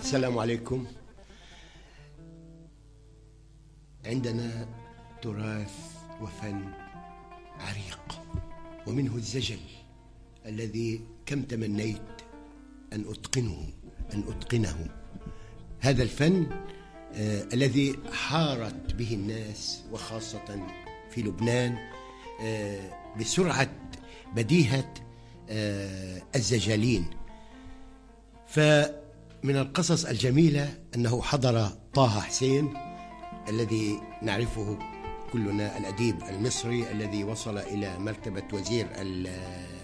السلام عليكم. عندنا تراث وفن عريق، ومنه الزجل الذي كم تمنيت أن أتقنه. هذا الفن الذي حارت به الناس، وخاصة في لبنان، بسرعة بديهة الزجالين. فمن القصص الجميلة أنه حضر طه حسين الذي نعرفه كلنا، الأديب المصري الذي وصل إلى مرتبة وزير